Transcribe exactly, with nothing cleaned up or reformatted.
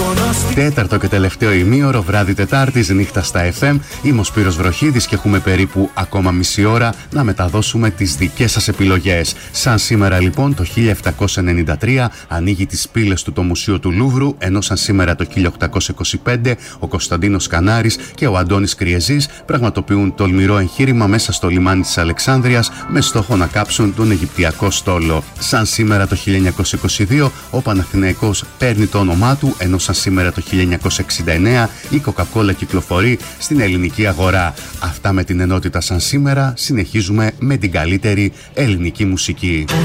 Τέταρτο και τελευταίο ημίωρο, βράδυ Τετάρτης, νύχτα στα εφ εμ. Είμαι ο Σπύρος Βροχίδης και έχουμε περίπου ακόμα μισή ώρα να μεταδώσουμε τις δικές σας επιλογές. Σαν σήμερα λοιπόν το χίλια επτακόσια ενενήντα τρία ανοίγει τις πύλες του το Μουσείο του Λούβρου, ενώ σαν σήμερα το χίλια οκτακόσια είκοσι πέντε ο Κωνσταντίνος Κανάρης και ο Αντώνης Κριεζής πραγματοποιούν τολμηρό εγχείρημα μέσα στο λιμάνι της Αλεξάνδρειας με στόχο να κάψουν τον Αιγυπτιακό στόλο. Σαν σήμερα το χίλια εννιακόσια είκοσι δύο ο Παναθηναϊκός παίρνει το όνομά του, ενώ σαν σήμερα το χίλια εννιακόσια εξήντα εννέα η Coca-Cola κυκλοφορεί στην ελληνική αγορά. Αυτά με την ενότητα σαν σήμερα. Συνεχίζουμε με την καλύτερη ελληνική μουσική.